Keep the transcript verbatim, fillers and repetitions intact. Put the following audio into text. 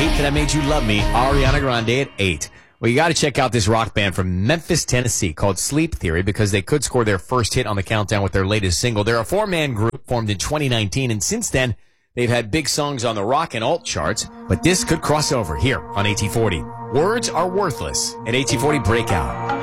Hate That I Made You Love Me, Ariana Grande at eight. Well, you got to check out this rock band from Memphis, Tennessee called Sleep Theory because they could score their first hit on the countdown with their latest single. They're a four-man group formed in twenty nineteen, and since then, they've had big songs on the rock and alt charts, but this could cross over here on AT forty. Words Are Worthless at AT forty Breakout.